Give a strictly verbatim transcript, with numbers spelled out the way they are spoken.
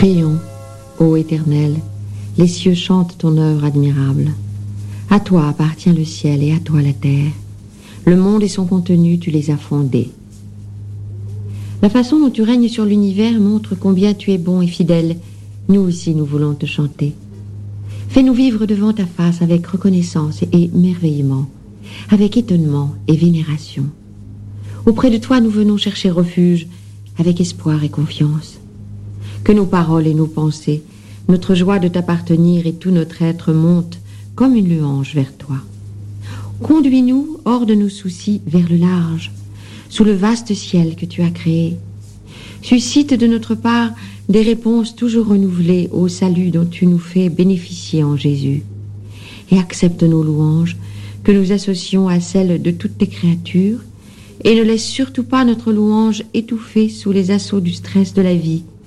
Prions, ô Éternel, les cieux chantent ton œuvre admirable. À toi appartient le ciel et à toi la terre. Le monde et son contenu, tu les as fondés. La façon dont tu règnes sur l'univers montre combien tu es bon et fidèle. Nous aussi, nous voulons te chanter. Fais-nous vivre devant ta face avec reconnaissance et émerveillement, avec étonnement et vénération. Auprès de toi, nous venons chercher refuge avec espoir et confiance. Que nos paroles et nos pensées, notre joie de t'appartenir et tout notre être montent comme une louange vers toi. Conduis-nous hors de nos soucis vers le large, sous le vaste ciel que tu as créé. Suscite de notre part des réponses toujours renouvelées au salut dont tu nous fais bénéficier en Jésus. Et accepte nos louanges que nous associons à celles de toutes tes créatures et ne laisse surtout pas notre louange étouffée sous les assauts du stress de la vie